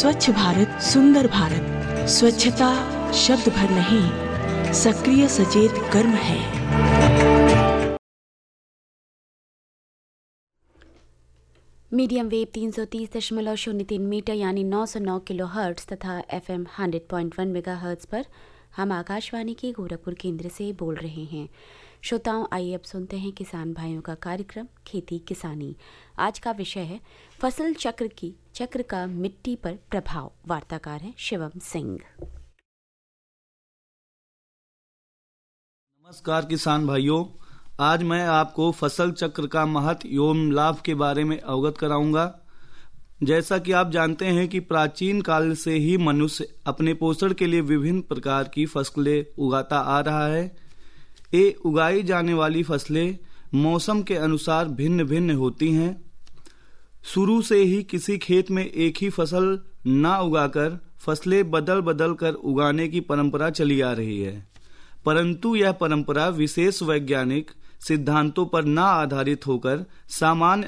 स्वच्छ भारत सुंदर भारत। स्वच्छता शब्द भर नहीं, सक्रिय सचेत कर्म है। मीडियम वेव 330.03 मीटर यानी 909 किलोहर्ट्ज तथा FM 100.1 मेगाहर्ट्ज पर हम आकाशवाणी के गोरखपुर केंद्र से बोल रहे हैं। श्रोताओं, आइए अब सुनते हैं किसान भाइयों का कार्यक्रम खेती किसानी। आज का विषय है फसल चक्र का मिट्टी पर प्रभाव। वार्ताकार हैं शिवम सिंह। नमस्कार किसान भाइयों, आज मैं आपको फसल चक्र का महत्व एवं लाभ के बारे में अवगत कराऊंगा। जैसा कि आप जानते हैं कि प्राचीन काल से ही मनुष्य अपने पोषण के लिए विभिन्न प्रकार की फसलें उगाता आ रहा है। ये उगाई जाने वाली फसलें मौसम के अनुसार भिन्न भिन्न होती हैं। शुरू से ही किसी खेत में एक ही फसल न उगाकर फसलें बदल बदल कर उगाने की परंपरा चली आ रही है, परंतु यह परंपरा विशेष वैज्ञानिक सिद्धांतों पर न आधारित होकर सामान्य